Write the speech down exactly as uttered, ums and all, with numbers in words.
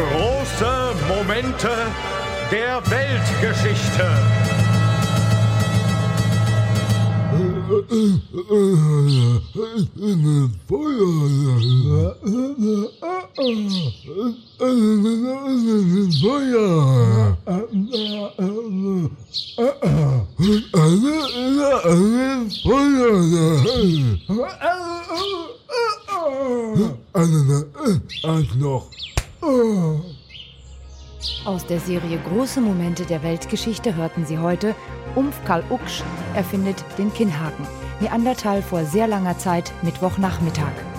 Große Momente der Weltgeschichte. Aus der Serie Große Momente der Weltgeschichte hörten Sie heute: Umf Karl Uksch erfindet den Kinnhaken. Neandertal vor sehr langer Zeit, Mittwochnachmittag.